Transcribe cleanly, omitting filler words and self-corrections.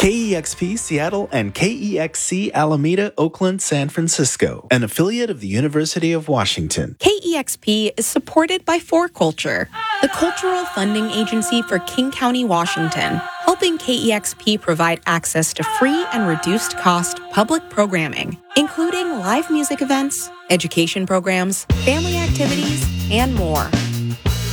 KEXP Seattle and KEXC Alameda, Oakland, San Francisco, an affiliate of the University of Washington. KEXP is supported by 4Culture, the cultural funding agency for King County, Washington, helping KEXP provide access to free and reduced cost public programming, including live music events, education programs, family activities, and more.